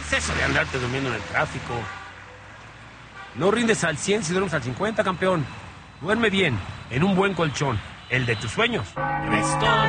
es eso de andarte durmiendo en el tráfico? No rindes al 100 si duermes al 50, campeón. Duerme bien, en un buen colchón, el de tus sueños. Restón.